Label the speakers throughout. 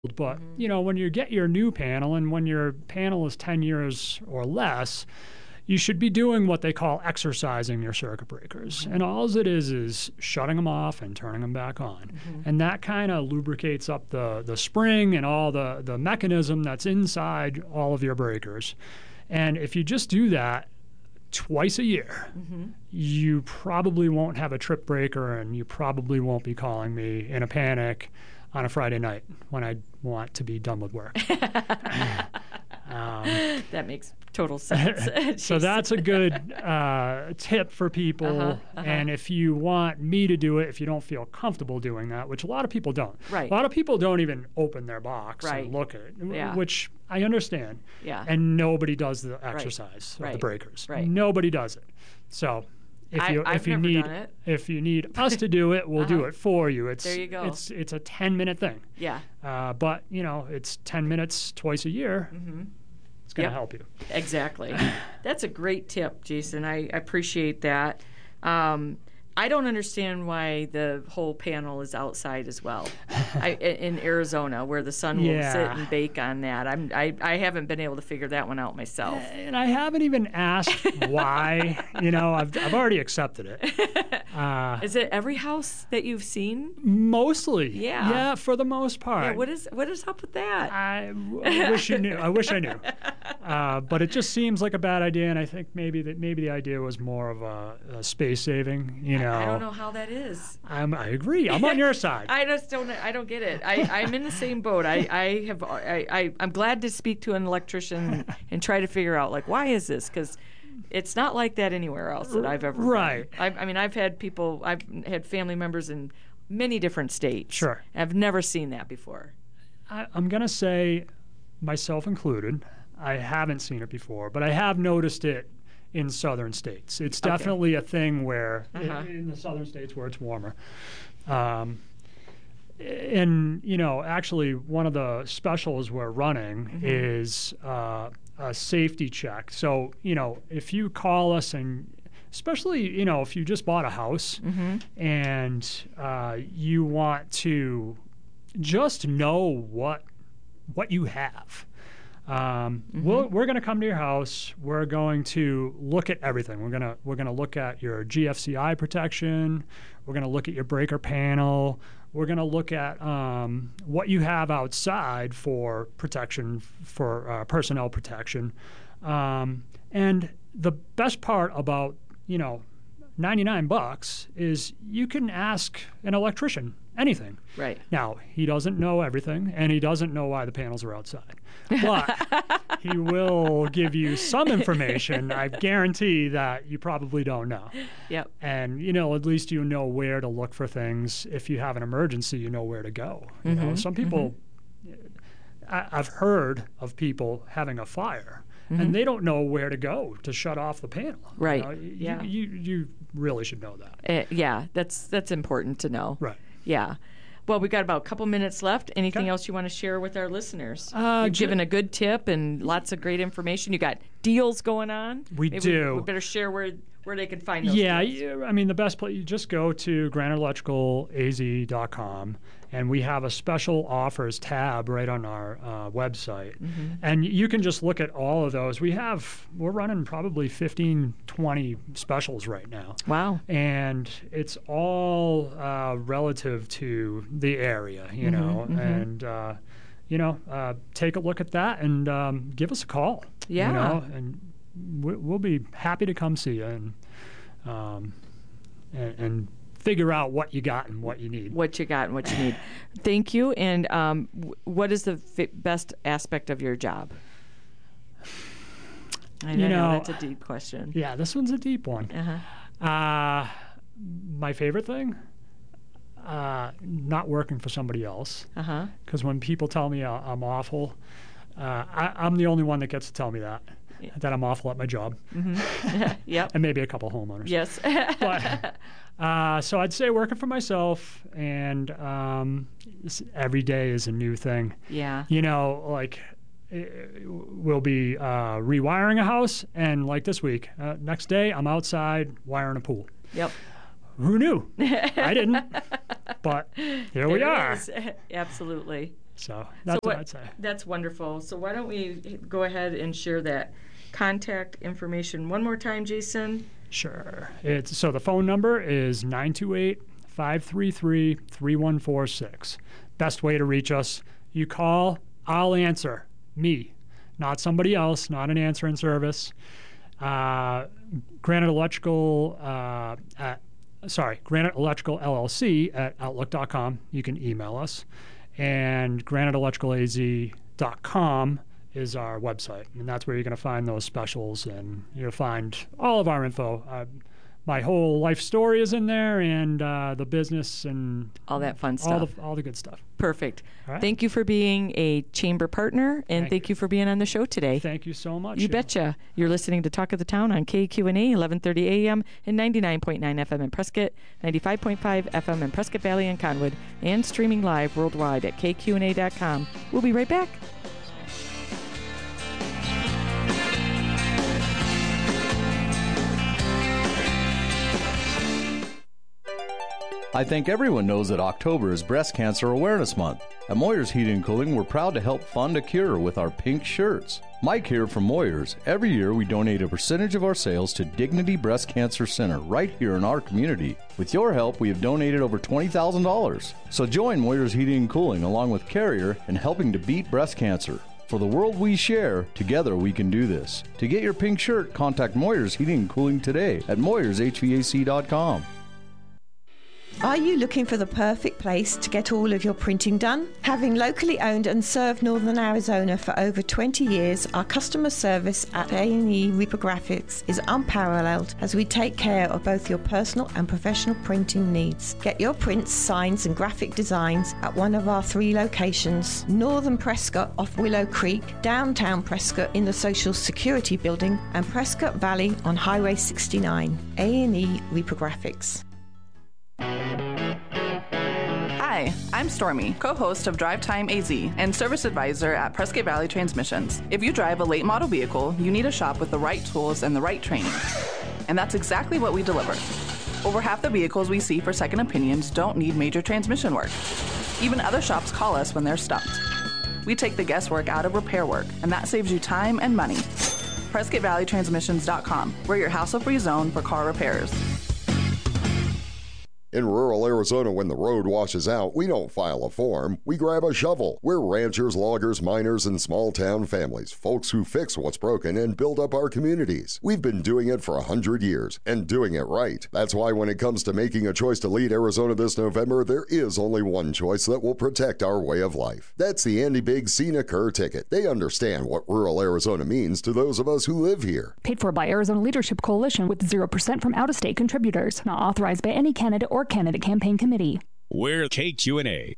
Speaker 1: But, when you get your new panel and when your panel is 10 years or less, you should be doing what they call exercising your circuit breakers. And all it is shutting them off and turning them back on. And that kind of lubricates up the spring and all the mechanism that's inside all of your breakers. And if you just do that twice a year, you probably won't have a trip breaker, and you probably won't be calling me in a panic on a Friday night when I want to be done with work.
Speaker 2: That makes total sense.
Speaker 1: So that's a good tip for people. And if you want me to do it, if you don't feel comfortable doing that, which a lot of people don't.
Speaker 2: Right.
Speaker 1: A lot of people don't even open their box and look at it, which I understand.
Speaker 2: Yeah.
Speaker 1: And nobody does the exercise of the breakers. Nobody does it. So if you need us to do it, we'll do it for you.
Speaker 2: There you go.
Speaker 1: It's a 10-minute thing.
Speaker 2: Yeah.
Speaker 1: But it's 10 minutes twice a year. It's going to help you.
Speaker 2: Exactly. That's a great tip, Jason. I appreciate that. I don't understand why the whole panel is outside as well. In Arizona, where the sun will sit and bake on that. I haven't been able to figure that one out myself.
Speaker 1: And I haven't even asked why. I've already accepted it.
Speaker 2: Is it every house that you've seen?
Speaker 1: Mostly.
Speaker 2: Yeah.
Speaker 1: Yeah, for the most part.
Speaker 2: Yeah, what is up with that?
Speaker 1: I wish you knew. I wish I knew. But it just seems like a bad idea, and I think maybe the idea was more of a space saving.
Speaker 2: I don't know how that is.
Speaker 1: I agree. I'm on your side.
Speaker 2: I don't get it. I'm in the same boat. I'm glad to speak to an electrician and try to figure out why is this, because it's not like that anywhere else that I've ever been. I've had family members in many different states.
Speaker 1: Sure.
Speaker 2: I've never seen that before.
Speaker 1: I'm gonna say, myself included, I haven't seen it before, but I have noticed it in southern states. It's definitely a thing where in the southern states where it's warmer. And actually one of the specials we're running is a safety check. So if you call us, and especially if you just bought a house and you want to just know what you have. We're going to come to your house. We're going to look at everything. We're going to look at your GFCI protection. We're going to look at your breaker panel. We're going to look at what you have outside for protection, for personnel protection. And the best part about $99 is you can ask an electrician anything.
Speaker 2: Right.
Speaker 1: Now, he doesn't know everything, and he doesn't know why the panels are outside. But he will give you some information. I guarantee that you probably don't know.
Speaker 2: Yep.
Speaker 1: And, at least you know where to look for things. If you have an emergency, you know where to go. Some people, I've heard of people having a fire, and they don't know where to go to shut off the panel.
Speaker 2: Right.
Speaker 1: You really should know that.
Speaker 2: That's important to know.
Speaker 1: Right.
Speaker 2: Yeah. Well, we've got about a couple minutes left. Anything else you want to share with our listeners? You've given a good tip and lots of great information. You got deals going on?
Speaker 1: We do.
Speaker 2: We better share where they can find those deals.
Speaker 1: I mean, the best place, you just go to graniteelectrical.az.com, and we have a special offers tab right on our website. And you can just look at all of those. We're running probably 15, 20 specials right now.
Speaker 2: Wow.
Speaker 1: And it's all relative to the area, and take a look at that and give us a call.
Speaker 2: Yeah.
Speaker 1: And we'll be happy to come see you and figure out what you got and what you need.
Speaker 2: Thank you. And what is the best aspect of your job? I know that's a deep question.
Speaker 1: Yeah, this one's a deep one. My favorite thing? Not working for somebody else. Because when people tell me I'm awful, I'm the only one that gets to tell me that I'm awful at my job.
Speaker 2: Yep.
Speaker 1: And maybe a couple homeowners.
Speaker 2: Yes.
Speaker 1: But so I'd say working for myself, and every day is a new thing.
Speaker 2: Yeah.
Speaker 1: We'll be rewiring a house, and like this week, next day I'm outside wiring a pool.
Speaker 2: Yep.
Speaker 1: Who knew? I didn't. But here we are.
Speaker 2: Absolutely.
Speaker 1: So that's what I'd say.
Speaker 2: That's wonderful. So why don't we go ahead and share that contact information one more time, Jason?
Speaker 1: Sure. So the phone number is 928-533-3146. Best way to reach us. You call, I'll answer. Me, not somebody else, not an answering service. Granite Electrical LLC at outlook.com. You can email us. And graniteelectricalalz.com is our website. And that's where you're going to find those specials, and you'll find all of our info. My whole life story is in there, and the business and
Speaker 2: all that fun stuff.
Speaker 1: All the good stuff.
Speaker 2: Perfect.
Speaker 1: Right.
Speaker 2: Thank you for being a chamber partner, and thank you for being on the show today.
Speaker 1: Thank you so much.
Speaker 2: You betcha. You're listening to Talk of the Town on KQNA, 1130 AM and 99.9 FM in Prescott, 95.5 FM in Prescott Valley and Conwood, and streaming live worldwide at kqna.com. We'll be right back.
Speaker 3: I think everyone knows that October is Breast Cancer Awareness Month. At Moyers Heating and Cooling, we're proud to help fund a cure with our pink shirts. Mike here from Moyers. Every year we donate a percentage of our sales to Dignity Breast Cancer Center right here in our community. With your help, we have donated over $20,000. So join Moyers Heating and Cooling along with Carrier in helping to beat breast cancer. For the world we share, together we can do this. To get your pink shirt, contact Moyers Heating and Cooling today at MoyersHVAC.com.
Speaker 4: Are you looking for the perfect place to get all of your printing done? Having locally owned and served Northern Arizona for over 20 years, our customer service at A&E Reprographics is unparalleled as we take care of both your personal and professional printing needs. Get your prints, signs and graphic designs at one of our 3 locations: Northern Prescott off Willow Creek, downtown Prescott in the Social Security Building, and Prescott Valley on Highway 69. A&E Reprographics.
Speaker 5: Hi, I'm Stormy, co-host of Drive Time AZ and service advisor at Prescott Valley Transmissions. If you drive a late model vehicle, you need a shop with the right tools and the right training. And that's exactly what we deliver. Over half the vehicles we see for second opinions don't need major transmission work. Even other shops call us when they're stumped. We take the guesswork out of repair work, and that saves you time and money. PrescottValleyTransmissions.com. We're your hassle-free zone for car repairs.
Speaker 6: In rural Arizona, when the road washes out, we don't file a form. We grab a shovel. We're ranchers, loggers, miners, and small-town families, folks who fix what's broken and build up our communities. We've been doing it for 100 years, and doing it right. That's why when it comes to making a choice to lead Arizona this November, there is only one choice that will protect our way of life. That's the Andy Biggs Cena Kerr ticket. They understand what rural Arizona means to those of us who live here.
Speaker 7: Paid for by Arizona Leadership Coalition with 0% from out-of-state contributors. Not authorized by any candidate or candidate campaign committee.
Speaker 8: We're KQNA.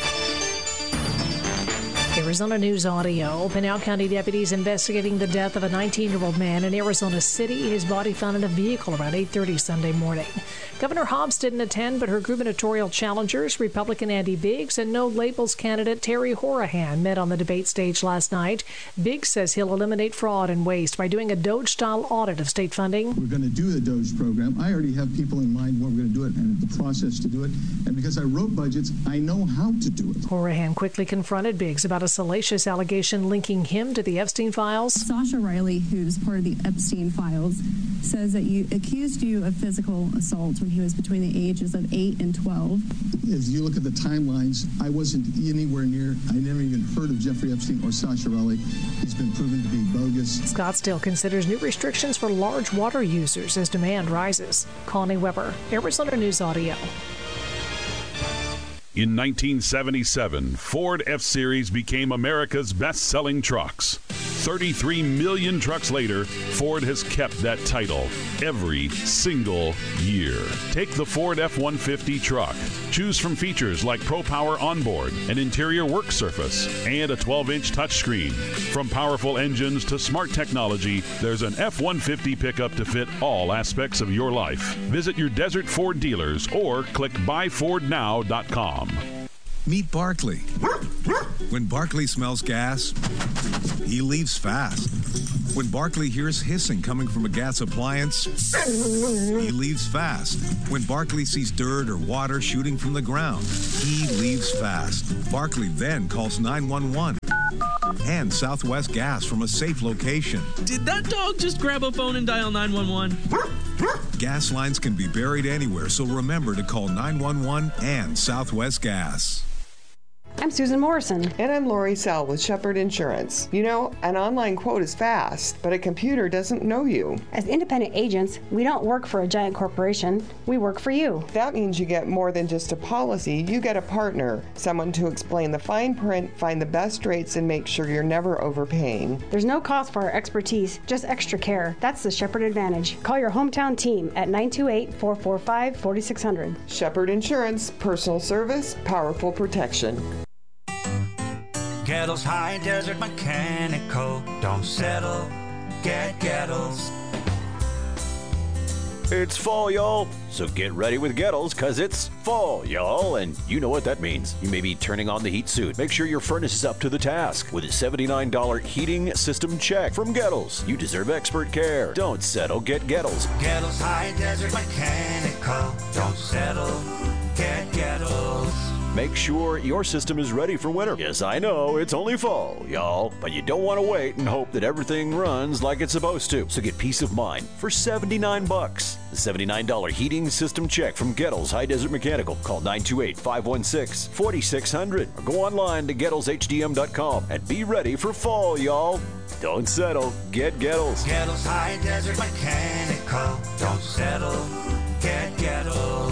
Speaker 9: Arizona News Audio. Pinal County deputies investigating the death of a 19-year-old man in Arizona City. His body found in a vehicle around 8:30 Sunday morning. Governor Hobbs didn't attend, but her gubernatorial challengers, Republican Andy Biggs and No Labels candidate Terry Horahan, met on the debate stage last night. Biggs says he'll eliminate fraud and waste by doing a DOGE-style audit of state funding.
Speaker 10: We're going to do the DOGE program. I already have people in mind when we're going to do it and the process to do it. And because I wrote budgets, I know how to do it.
Speaker 9: Horahan quickly confronted Biggs about a salacious allegation linking him to the Epstein files.
Speaker 11: Sasha Riley, who's part of the Epstein files, says that you accused you of physical assault when he was between the ages of 8 and 12.
Speaker 10: If you look at the timelines, I wasn't anywhere near, I never even heard of Jeffrey Epstein or Sasha Riley. He's been proven to be bogus.
Speaker 9: Scottsdale considers new restrictions for large water users as demand rises. Connie Weber, Arizona News Audio.
Speaker 8: In 1977, Ford F-Series became America's best-selling trucks. 33 million trucks later, Ford has kept that title every single year. Take the Ford F-150 truck. Choose from features like Pro Power Onboard, an interior work surface, and a 12-inch touchscreen. From powerful engines to smart technology, there's an F-150 pickup to fit all aspects of your life. Visit your Desert Ford dealers or click buyfordnow.com.
Speaker 12: Meet Barkley. When Barkley smells gas, he leaves fast. When Barkley hears hissing coming from a gas appliance, he leaves fast. When Barkley sees dirt or water shooting from the ground, he leaves fast. Barkley then calls 911 and Southwest Gas from a safe location.
Speaker 13: Did that dog just grab a phone and dial 911?
Speaker 12: Gas lines can be buried anywhere, so remember to call 911 and Southwest Gas.
Speaker 14: I'm Susan Morrison.
Speaker 15: And I'm Lori Sell with Shepherd Insurance. You know, an online quote is fast, but a computer doesn't know you.
Speaker 14: As independent agents, we don't work for a giant corporation. We work for you.
Speaker 15: That means you get more than just a policy. You get a partner, someone to explain the fine print, find the best rates, and make sure you're never overpaying.
Speaker 14: There's no cost for our expertise, just extra care. That's the Shepherd Advantage. Call your hometown team at 928-445-4600.
Speaker 15: Shepherd Insurance, personal service, powerful protection.
Speaker 16: Gettles High Desert Mechanical. Don't settle, get Gettles.
Speaker 17: It's fall, y'all. So get ready with Gettles, because it's fall, y'all. And you know what that means. You may be turning on the heat soon. Make sure your furnace is up to the task with a $79 heating system check from Gettles. You deserve expert care. Don't settle, get Gettles.
Speaker 16: Gettles High Desert Mechanical. Don't settle, get Gettles.
Speaker 17: Make sure your system is ready for winter. Yes, I know, it's only fall, y'all, but you don't want to wait and hope that everything runs like it's supposed to. So get peace of mind for $79. The $79 heating system check from Gettles High Desert Mechanical. Call 928-516-4600 or go online to GettlesHDM.com and be ready for fall, y'all. Don't settle, get Gettles.
Speaker 16: Gettles High Desert Mechanical. Don't settle, get Gettles.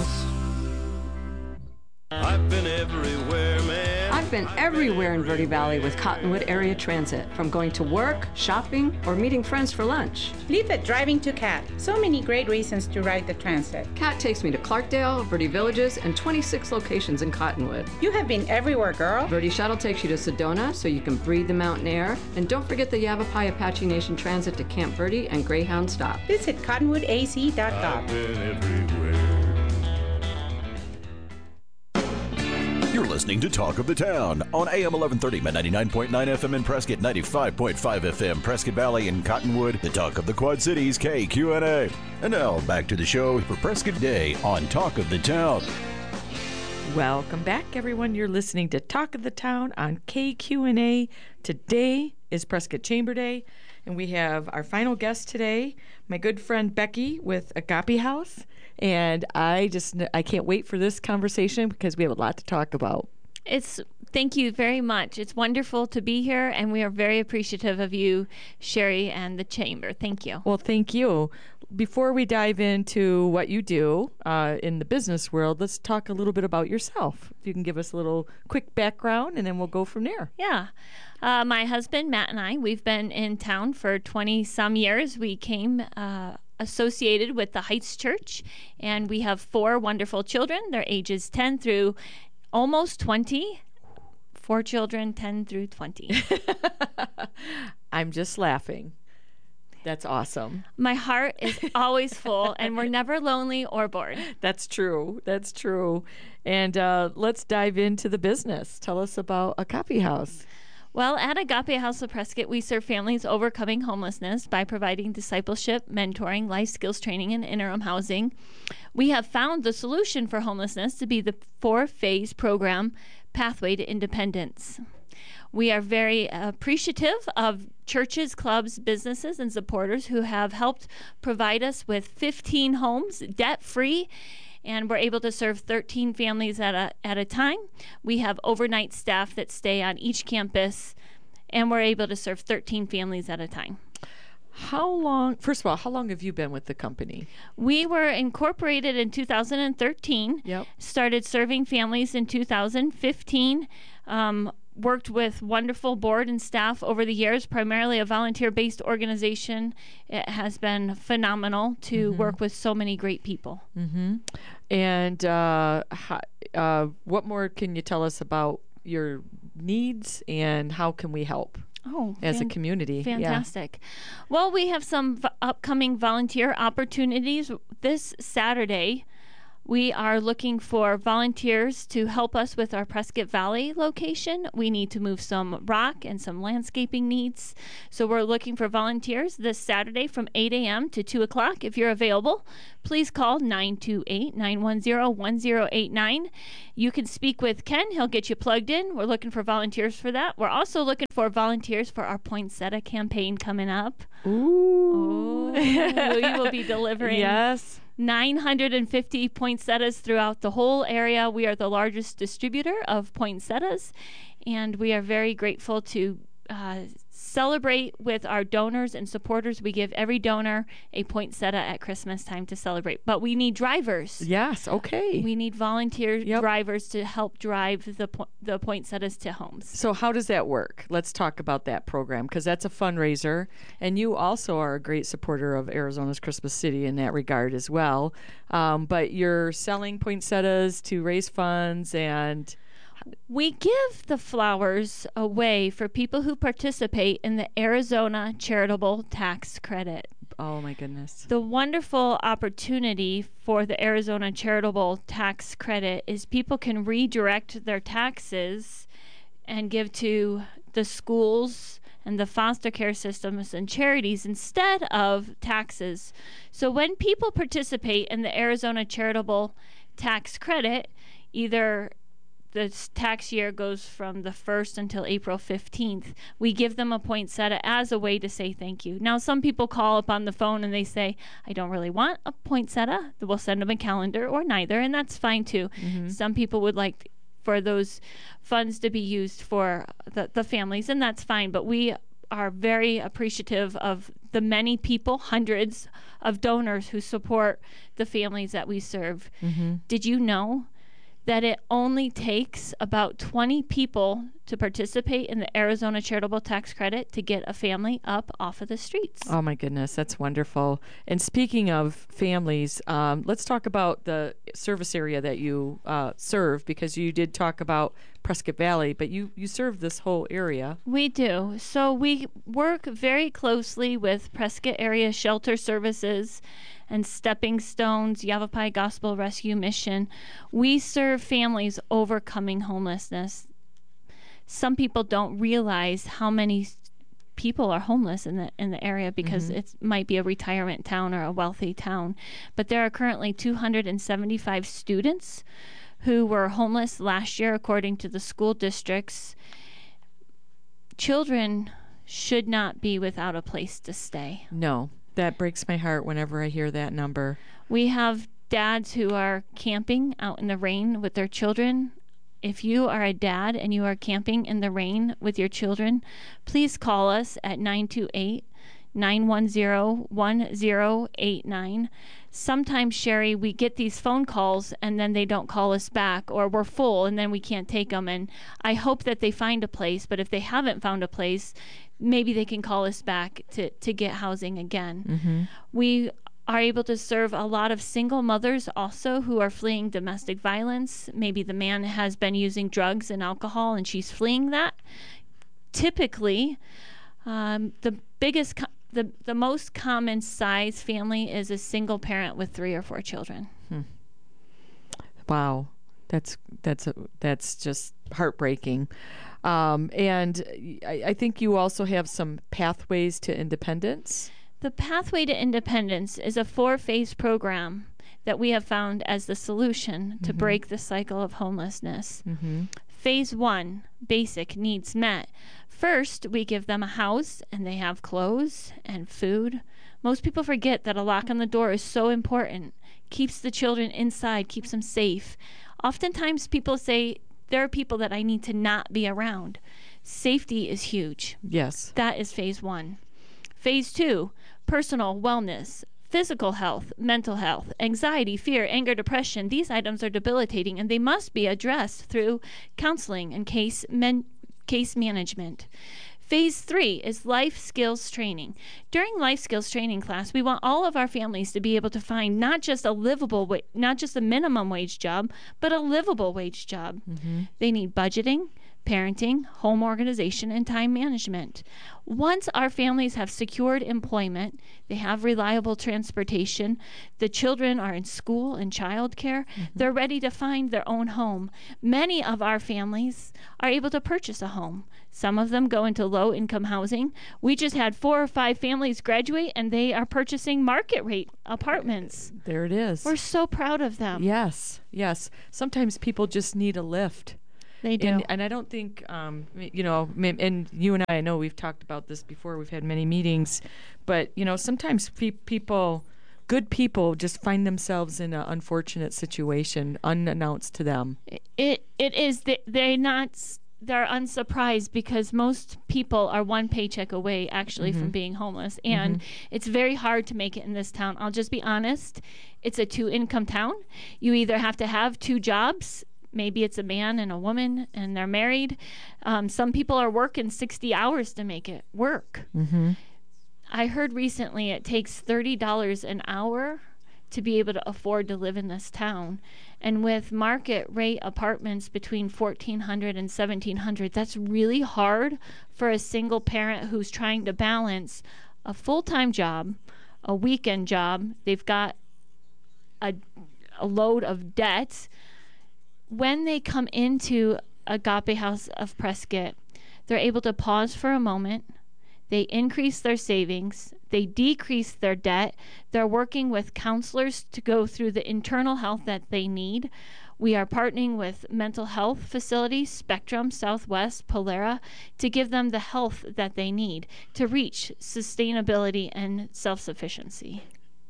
Speaker 18: I've been everywhere, man.
Speaker 19: I've been everywhere in Verde Valley with Cottonwood Area Transit, from going to work, shopping, or meeting friends for lunch.
Speaker 20: Leave it driving to CAT. So many great reasons to ride the transit.
Speaker 19: CAT takes me to Clarkdale, Verde Villages, and 26 locations in Cottonwood.
Speaker 20: You have been everywhere, girl.
Speaker 19: Verde Shuttle takes you to Sedona so you can breathe the mountain air. And don't forget the Yavapai Apache Nation Transit to Camp Verde and Greyhound Stop.
Speaker 20: Visit cottonwoodaz.com.
Speaker 18: I've been everywhere.
Speaker 17: You're listening to Talk of the Town on AM 1130, 99.9 FM in Prescott, 95.5 FM, Prescott Valley and Cottonwood, the Talk of the Quad Cities, KQNA. And now back to the show for Prescott Day on Talk of the Town.
Speaker 2: Welcome back, everyone. You're listening to Talk of the Town on KQNA. Today is Prescott Chamber Day, and we have our final guest today, my good friend Becky with Agape House. And I can't wait for this conversation because we have a lot to talk about.
Speaker 21: Thank you very much. It's wonderful to be here, and we are very appreciative of you, Sherry, and the Chamber. Thank you.
Speaker 2: Well, thank you. Before we dive into what you do in the business world, let's talk a little bit about yourself. If you can give us a little quick background, and then we'll go from there.
Speaker 21: Yeah. My husband, Matt, and I, we've been in town for 20-some years. We came associated with the Heights Church, and we have 4 wonderful children. They're ages 10 through almost 20. 4 children, 10 through 20.
Speaker 2: I'm just laughing. That's awesome.
Speaker 21: My heart is always full, and we're never lonely or bored.
Speaker 2: That's true. That's true. And let's dive into the business. Tell us about Agape House.
Speaker 21: Well, at Agape House of Prescott, we serve families overcoming homelessness by providing discipleship, mentoring, life skills training, and interim housing. We have found the solution for homelessness to be the 4-phase program, Pathway to Independence. We are very appreciative of churches, clubs, businesses, and supporters who have helped provide us with 15 homes, debt-free, and we're able to serve 13 families at a time. We have overnight staff that stay on each campus, and we're able to serve 13 families at a time.
Speaker 2: First of all, how long have you been with the company?
Speaker 21: We were incorporated in 2013.
Speaker 2: Yep.
Speaker 21: Started serving families in 2015. Worked with wonderful board and staff over the years, primarily a volunteer-based organization. It has been phenomenal to work with so many great people.
Speaker 2: Mm-hmm. And what more can you tell us about your needs and how can we help as a community?
Speaker 21: Fantastic. Yeah. Well, we have some upcoming volunteer opportunities. This Saturday, We are looking for volunteers to help us with our Prescott Valley location. We need to move some rock and some landscaping needs. So we're looking for volunteers this Saturday from 8 a.m. to 2 o'clock. If you're available, please call 928-910-1089. You can speak with Ken. He'll get you plugged in. We're looking for volunteers for that. We're also looking for volunteers for our Poinsettia campaign coming up.
Speaker 2: Ooh.
Speaker 21: We will be delivering.
Speaker 2: Yes.
Speaker 21: 950 poinsettias throughout the whole area. We are the largest distributor of poinsettias, and we are very grateful to celebrate with our donors and supporters. We give every donor a poinsettia at Christmas time to celebrate. But we need drivers.
Speaker 2: Yes, okay.
Speaker 21: We need volunteer drivers to help drive the poinsettias to homes.
Speaker 2: So how does that work? Let's talk about that program, because that's a fundraiser, and you also are a great supporter of Arizona's Christmas City in that regard as well. But you're selling poinsettias to raise funds, and
Speaker 21: we give the flowers away for people who participate in the Arizona Charitable Tax Credit.
Speaker 2: Oh, my goodness.
Speaker 21: The wonderful opportunity for the Arizona Charitable Tax Credit is people can redirect their taxes and give to the schools and the foster care systems and charities instead of taxes. So when people participate in the Arizona Charitable Tax Credit, either the tax year goes from the 1st until April 15th. We give them a poinsettia as a way to say thank you. Now, some people call up on the phone and they say, I don't really want a poinsettia. We'll send them a calendar or neither, and that's fine too.
Speaker 2: Mm-hmm.
Speaker 21: Some people would like for those funds to be used for the families, and that's fine. But we are very appreciative of the many people, hundreds of donors who support the families that we serve.
Speaker 2: Mm-hmm.
Speaker 21: Did you know that it only takes about 20 people to participate in the Arizona Charitable Tax Credit to get a family up off of the streets?
Speaker 2: Oh, my goodness. That's wonderful. And speaking of families, let's talk about the service area that you serve, because you did talk about Prescott Valley, but you serve this whole area.
Speaker 21: We do. So we work very closely with Prescott Area Shelter Services and Stepping Stones, Yavapai Gospel Rescue Mission. We serve families overcoming homelessness. Some people don't realize how many people are homeless in the area because it might be a retirement town or a wealthy town. But there are currently 275 students who were homeless last year, according to the school districts. Children should not be without a place to stay.
Speaker 2: No. That breaks my heart whenever I hear that number.
Speaker 21: We have dads who are camping out in the rain with their children. If you are a dad and you are camping in the rain with your children, please call us at 928-910-1089. Sometimes, Sherry, we get these phone calls and then they don't call us back, or we're full and then we can't take them. And I hope that they find a place, but if they haven't found a place, maybe they can call us back to get housing again.
Speaker 2: Mm-hmm.
Speaker 21: We are able to serve a lot of single mothers also who are fleeing domestic violence. Maybe the man has been using drugs and alcohol and she's fleeing that. Typically, the most common size family is a single parent with 3 or 4 children.
Speaker 2: Wow. That's just heartbreaking. And I think you also have some pathways to independence.
Speaker 21: The Pathway to Independence is a 4-phase program that we have found as the solution to break the cycle of homelessness.
Speaker 2: Mm-hmm.
Speaker 21: Phase 1, basic needs met. First, we give them a house and they have clothes and food. Most people forget that a lock on the door is so important. Keeps the children inside, keeps them safe. Oftentimes people say, there are people that I need to not be around. Safety is huge.
Speaker 2: Yes.
Speaker 21: That is phase 1. Phase 2, personal wellness, physical health, mental health, anxiety, fear, anger, depression. These items are debilitating and they must be addressed through counseling and case management. Phase 3 is life skills training. During life skills training class, we want all of our families to be able to find not just a minimum wage job, but a livable wage job.
Speaker 2: Mm-hmm.
Speaker 21: They need budgeting, parenting, home organization, and time management. Once our families have secured employment, they have reliable transportation, the children are in school and childcare, they're ready to find their own home. Many of our families are able to purchase a home. Some of them go into low-income housing. We just had 4 or 5 families graduate, and they are purchasing market-rate apartments.
Speaker 2: There it is.
Speaker 21: We're so proud of them.
Speaker 2: Yes, yes. Sometimes people just need a lift.
Speaker 21: They do.
Speaker 2: And I don't think, and you and I know we've talked about this before. We've had many meetings. But, sometimes good people just find themselves in an unfortunate situation unannounced to them.
Speaker 21: It is. They're unsurprised because most people are one paycheck away actually from being homeless. And it's very hard to make it in this town. I'll just be honest. It's a 2-income town. You either have to have 2 jobs. Maybe it's a man and a woman and they're married. Some people are working 60 hours to make it work. I heard recently it takes $30 an hour to be able to afford to live in this town. And with market rate apartments between $1,400 and $1,700, that's really hard for a single parent who's trying to balance a full-time job, a weekend job. They've got a load of debt. When they come into Agape House of Prescott, they're able to pause for a moment. They increase their savings. They decrease their debt. They're working with counselors to go through the internal health that they need. We are partnering with mental health facilities, Spectrum, Southwest, Polera, to give them the health that they need to reach sustainability and self-sufficiency.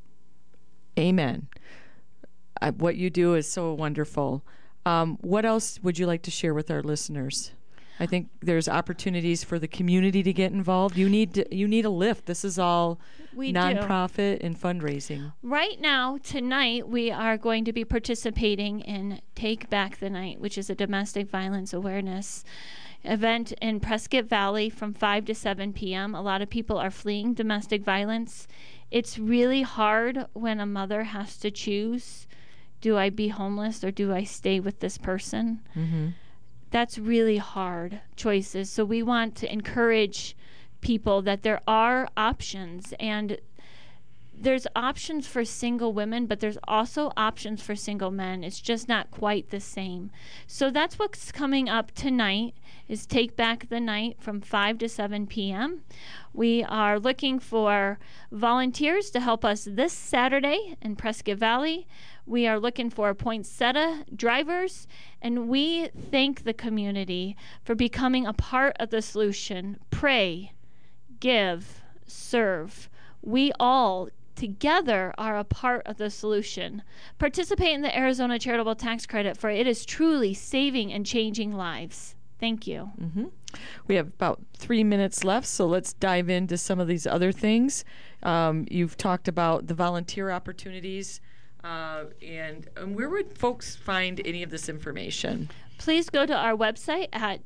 Speaker 2: Amen. What you do is so wonderful. What else would you like to share with our listeners? I think there's opportunities for the community to get involved. You need a lift. This is all nonprofit and fundraising.
Speaker 21: Right now, tonight, we are going to be participating in Take Back the Night, which is a domestic violence awareness event in Prescott Valley from 5 to 7 p.m. A lot of people are fleeing domestic violence. It's really hard when a mother has to choose, do I be homeless or do I stay with this person? That's really hard choices. So we want to encourage people that there are options, and there's options for single women, but there's also options for single men. It's just not quite the same. So that's what's coming up tonight is Take Back the Night from 5 to 7 p.m. We are looking for volunteers to help us this Saturday in Prescott Valley. We are looking for poinsettia drivers, and we thank the community for becoming a part of the solution. Pray, give, serve. We all together are a part of the solution. Participate in the Arizona Charitable Tax Credit, for it is truly saving and changing lives. Thank you.
Speaker 2: We have about 3 minutes left, so let's dive into some of these other things. You've talked about the volunteer opportunities. And where would folks find any of this information?
Speaker 21: Please go to our website at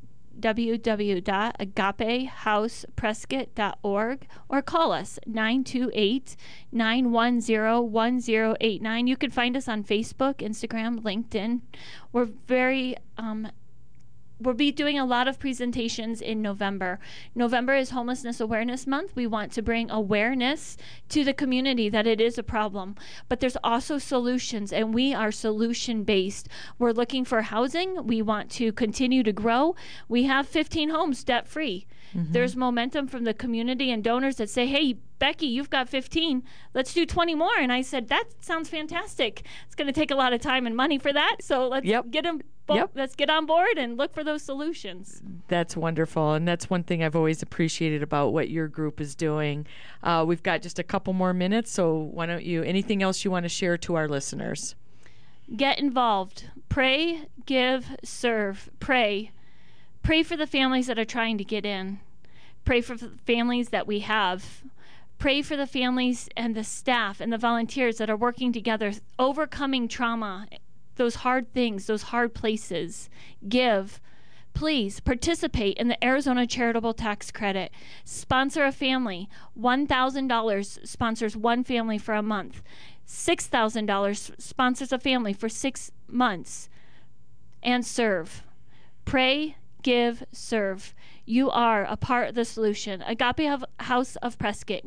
Speaker 21: www.agapehouseprescott.org or call us 928-910-1089. You can find us on Facebook, Instagram, LinkedIn. We'll be doing a lot of presentations in November. November is Homelessness Awareness Month. We want to bring awareness to the community that it is a problem. But there's also solutions, and we are solution-based. We're looking for housing. We want to continue to grow. We have 15 homes debt-free. There's momentum from the community and donors that say, hey, Becky, you've got 15. Let's do 20 more. And I said, that sounds fantastic. It's going to take a lot of time and money for that. So let's get them. Let's get on board and look for those solutions.
Speaker 2: That's wonderful. And that's one thing I've always appreciated about what your group is doing. We've got just a couple more minutes. So why don't you, anything else you want to share to our listeners?
Speaker 21: Get involved. Pray, give, serve. Pray. Pray for the families that are trying to get in. Pray for the families that we have. Pray for the families and the staff and the volunteers that are working together, overcoming trauma, those hard things, those hard places. Give. Please participate in the Arizona Charitable Tax Credit. Sponsor a family. $1,000 sponsors one family for a month. $6,000 sponsors a family for 6 months. And serve. Pray, give, serve. You are a part of the solution. Agape House of Prescott,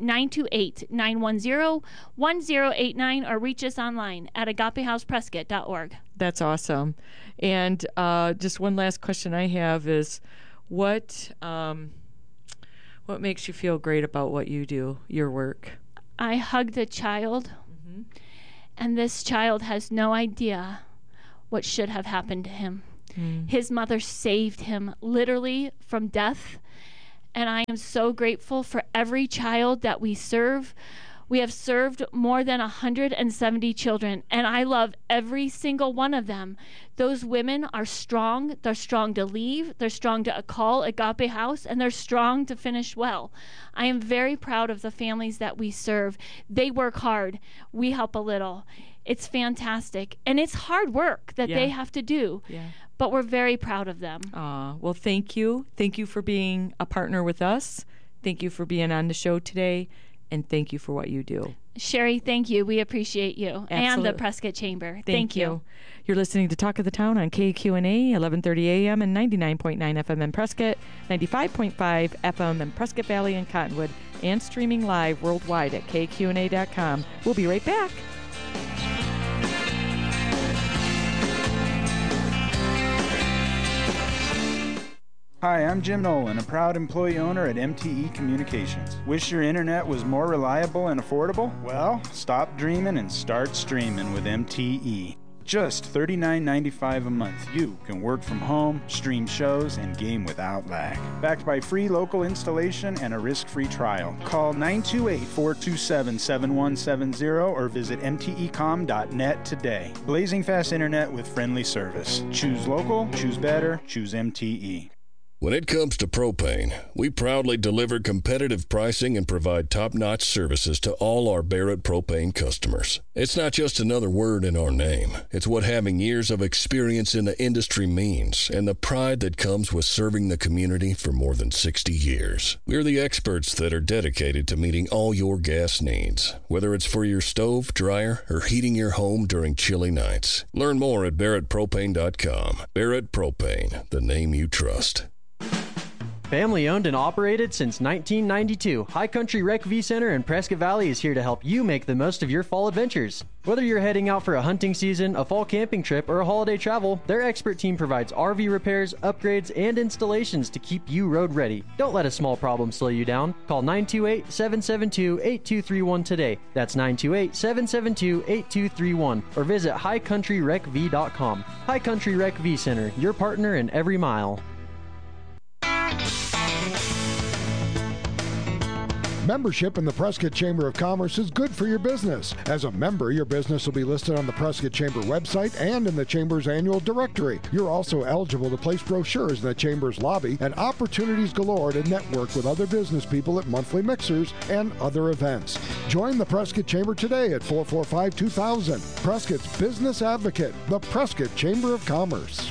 Speaker 21: 928-910-1089, or reach us online at agapehouseprescott.org.
Speaker 2: That's awesome. And just one last question I have is, what makes you feel great about what you do, your work?
Speaker 21: I hugged a child, and this child has no idea what should have happened to him. His mother saved him literally from death, and I am so grateful for every child that we serve. We have served more than 170 children, and I love every single one of them. Those women are strong. They're strong to leave. They're strong to call Agape House, and they're strong to finish well. I am very proud of the families that we serve. They work hard. We help a little. It's fantastic, and it's hard work that they have to do. But we're very proud of them.
Speaker 2: Well, thank you. Thank you for being a partner with us. Thank you for being on the show today, and thank you for what you do.
Speaker 21: Sherry, thank you. We appreciate you.
Speaker 2: Absolutely.
Speaker 21: And the Prescott Chamber. Thank you.
Speaker 2: You're listening to Talk of the Town on KQNA, 1130 AM and 99.9 FM in Prescott, 95.5 FM in Prescott Valley and Cottonwood, and streaming live worldwide at kqna.com. We'll be right back.
Speaker 1: Hi, I'm Jim Nolan, a proud employee owner at MTE Communications. Wish your internet was more reliable and affordable? Well, stop dreaming and start streaming with MTE. Just $39.95 a month, you can work from home, stream shows, and game without lag. Backed by free local installation and a risk-free trial. Call 928-427-7170 or visit mtecom.net today. Blazing fast internet with friendly service. Choose local, choose better, choose MTE.
Speaker 22: When it comes to propane, we proudly deliver competitive pricing and provide top-notch services to all our Barrett Propane customers. It's not just another word in our name. It's what having years of experience in the industry means, and the pride that comes with serving the community for more than 60 years. We're the experts that are dedicated to meeting all your gas needs, whether it's for your stove, dryer, or heating your home during chilly nights. Learn more at barrettpropane.com. Barrett Propane, the name you trust.
Speaker 23: Family owned and operated since 1992, High Country Rec V Center in Prescott Valley is here to help you make the most of your fall adventures. Whether you're heading out for a hunting season, a fall camping trip, or a holiday travel, their expert team provides RV repairs, upgrades, and installations to keep you road ready. Don't let a small problem slow you down. Call 928-772-8231 today. That's 928-772-8231. Or visit highcountryrecv.com. High Country Rec V Center, your partner in every mile.
Speaker 24: Membership in the Prescott Chamber of Commerce is good for your business. As a member, your business will be listed on the Prescott Chamber website and in the Chamber's annual directory. You're also eligible to place brochures in the Chamber's lobby and opportunities galore to network with other business people at monthly mixers and other events. Join the Prescott Chamber today at 445-2000. Prescott's Business Advocate, the Prescott Chamber of Commerce.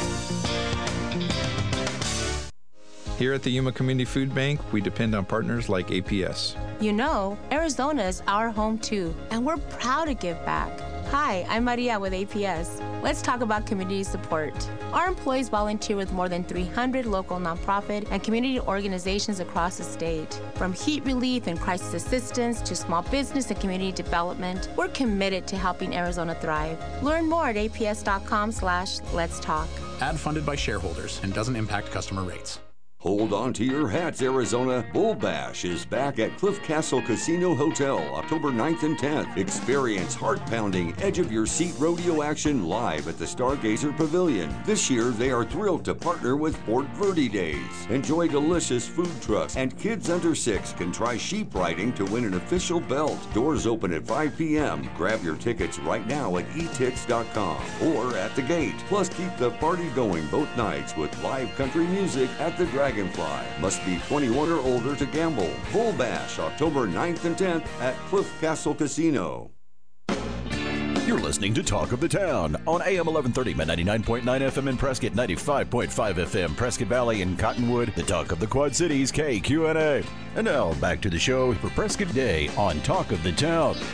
Speaker 25: Here at the Yuma Community Food Bank, we depend on partners like APS.
Speaker 26: You know, Arizona is our home too, and we're proud to give back. Hi, I'm Maria with APS. Let's talk about community support. Our employees volunteer with more than 300 local nonprofit and community organizations across the state. From heat relief and crisis assistance to small business and community development, we're committed to helping Arizona thrive. Learn more at aps.com/Let's Talk.
Speaker 27: Ad funded by shareholders and doesn't impact customer rates.
Speaker 28: Hold on to your hats, Arizona. Bull Bash is back at Cliff Castle Casino Hotel, October 9th and 10th. Experience heart-pounding, edge-of-your-seat rodeo action live at the Stargazer Pavilion. This year, they are thrilled to partner with Fort Verde Days. Enjoy delicious food trucks, and kids under 6 can try sheep riding to win an official belt. Doors open at 5 p.m. Grab your tickets right now at etix.com or at the gate. Plus, keep the party going both nights with live country music at the Dragonfly. Must be 21 or older to gamble. Bull Bash, October 9th and 10th at Cliff Castle Casino.
Speaker 17: You're listening to Talk of the Town on AM 1130, 99.9 FM in Prescott, 95.5 FM Prescott Valley and Cottonwood, the Talk of the Quad Cities, KQNA. And now back to the show for Prescott Day on Talk of the Town.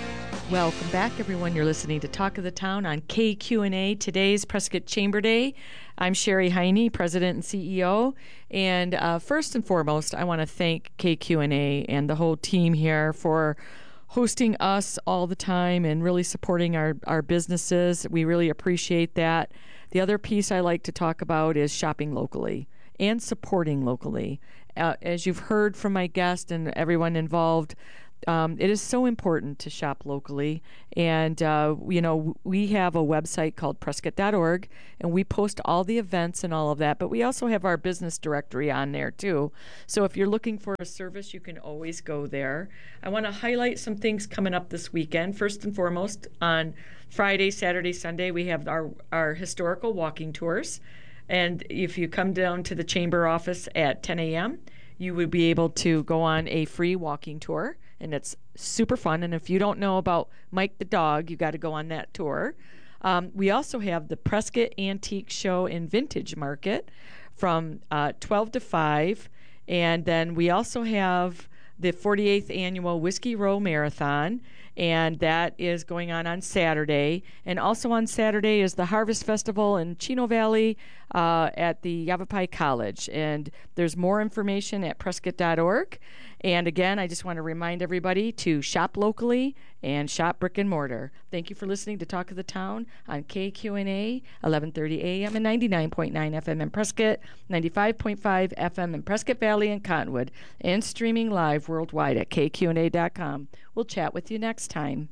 Speaker 2: Welcome back, everyone. You're listening to Talk of the Town on KQNA. Today's Prescott Chamber Day. I'm Sherry Heine, President and CEO. And first and foremost, I want to thank KQNA and the whole team here for hosting us all the time and really supporting our businesses. We really appreciate that. The other piece I like to talk about is shopping locally and supporting locally. As you've heard from my guest and everyone involved, it is so important to shop locally. And, we have a website called Prescott.org, and we post all the events and all of that. But we also have our business directory on there, too. So if you're looking for a service, you can always go there. I want to highlight some things coming up this weekend. First and foremost, on Friday, Saturday, Sunday, we have our historical walking tours. And if you come down to the chamber office at 10 a.m., you would be able to go on a free walking tour. And it's super fun. And if you don't know about Mike the dog, you got to go on that tour. We also have the Prescott Antique Show and Vintage Market from 12 to 5. And then we also have the 48th Annual Whiskey Row Marathon, and that is going on Saturday. And also on Saturday is the Harvest Festival in Chino Valley at the Yavapai College. And there's more information at Prescott.org. And again, I just want to remind everybody to shop locally and shop brick and mortar. Thank you for listening to Talk of the Town on KQNA, 1130 AM and 99.9 FM in Prescott, 95.5 FM in Prescott Valley and Cottonwood, and streaming live worldwide at kqna.com. We'll chat with you next time.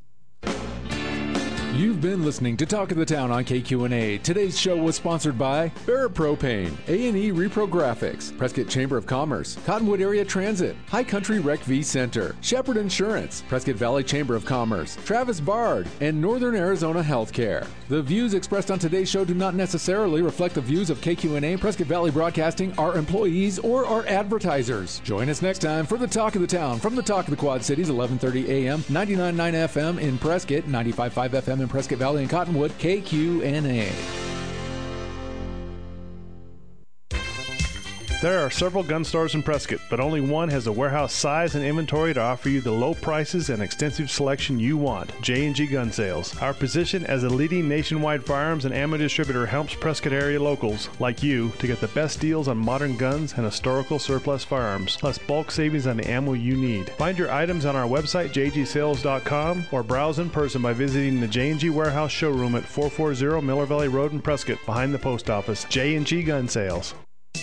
Speaker 3: You've been listening to Talk of the Town on KQNA. Today's show was sponsored by Barrett Propane, A&E Repro Graphics, Prescott Chamber of Commerce, Cottonwood Area Transit, High Country Rec V Center, Shepherd Insurance, Prescott Valley Chamber of Commerce, Travis Bard, and Northern Arizona Healthcare. The views expressed on today's show do not necessarily reflect the views of KQNA, Prescott Valley Broadcasting, our employees, or our advertisers. Join us next time for the Talk of the Town from the Talk of the Quad Cities, 1130 AM, 99.9 FM in Prescott, 95.5 FM in Prescott Valley and Cottonwood, KQNA.
Speaker 4: There are several gun stores in Prescott, but only one has the warehouse size and inventory to offer you the low prices and extensive selection you want, J&G Gun Sales. Our position as a leading nationwide firearms and ammo distributor helps Prescott area locals, like you, to get the best deals on modern guns and historical surplus firearms, plus bulk savings on the ammo you need. Find your items on our website, jgsales.com, or browse in person by visiting the J&G Warehouse showroom at 440 Miller Valley Road in Prescott, behind the post office. J&G Gun Sales.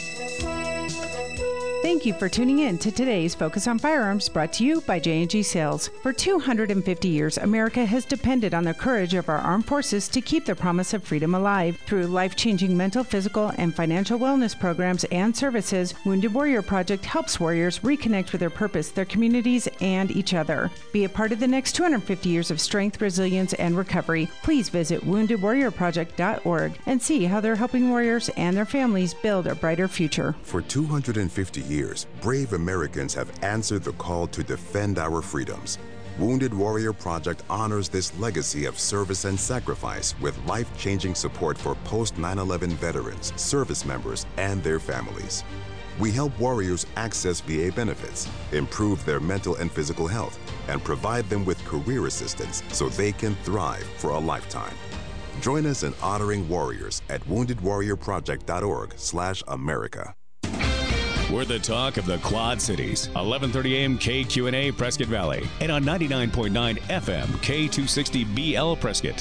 Speaker 5: Thank you for tuning in to today's Focus on Firearms, brought to you by J&G Sales. For 250 years, America has depended on the courage of our armed forces to keep the promise of freedom alive. Through life-changing mental, physical, and financial wellness programs and services, Wounded Warrior Project helps warriors reconnect with their purpose, their communities, and each other. Be a part of the next 250 years of strength, resilience, and recovery. Please visit woundedwarriorproject.org and see how they're helping warriors and their families build a brighter future.
Speaker 6: For 250 years, brave Americans have answered the call to defend our freedoms. Wounded Warrior Project honors this legacy of service and sacrifice with life-changing support for post-9/11 veterans, service members, and their families. We help warriors access VA benefits, improve their mental and physical health, and provide them with career assistance so they can thrive for a lifetime. Join us in honoring warriors at woundedwarriorproject.org/America.
Speaker 7: We're the talk of the Quad Cities, 1130 AM KQNA Prescott Valley, and on 99.9 FM K260BL Prescott.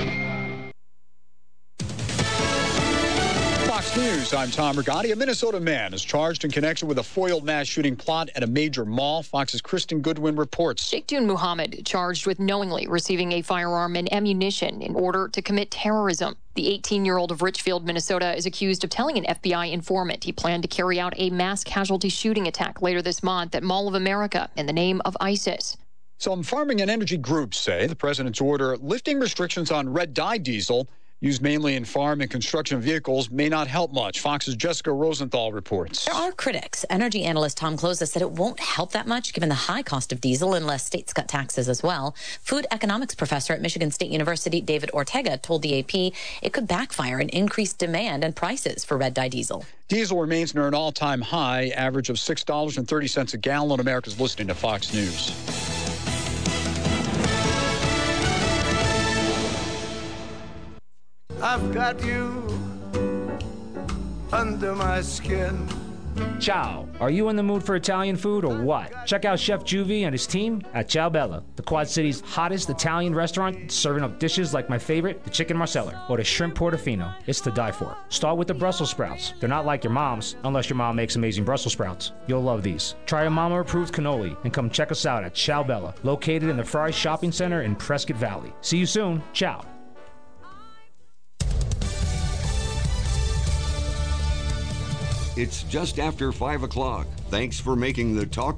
Speaker 9: Fox News, I'm Tom Rigotti. A Minnesota man is charged in connection with a foiled mass shooting plot at a major mall. Fox's Kristen Goodwin reports.
Speaker 10: Sheikhdun Muhammad charged with knowingly receiving a firearm and ammunition in order to commit terrorism. The 18-year-old of Richfield, Minnesota, is accused of telling an FBI informant he planned to carry out a mass casualty shooting attack later this month at Mall of America in the name of ISIS.
Speaker 9: Some farming and energy groups say the president's order lifting restrictions on red dye diesel, used mainly in farm and construction vehicles, may not help much. Fox's Jessica Rosenthal reports.
Speaker 11: There are critics. Energy analyst Tom Kloza said it won't help that much given the high cost of diesel unless states cut taxes as well. Food economics professor at Michigan State University David Ortega told the AP it could backfire and increase demand and prices for red dye diesel.
Speaker 9: Diesel remains near an all-time high, average of $6.30 a gallon. America's listening to Fox News.
Speaker 18: I've got you under my skin.
Speaker 8: Ciao. Are you in the mood for Italian food or what? Check out Chef Juvie and his team at Ciao Bella, the Quad City's hottest Italian restaurant, serving up dishes like my favorite, the chicken marsala, or the shrimp portofino. It's to die for. Start with the Brussels sprouts. They're not like your mom's, unless your mom makes amazing Brussels sprouts. You'll love these. Try a mama-approved cannoli and come check us out at Ciao Bella, located in the Fry Shopping Center in Prescott Valley. See you soon. Ciao.
Speaker 28: It's just after 5 o'clock. Thanks for making the Talk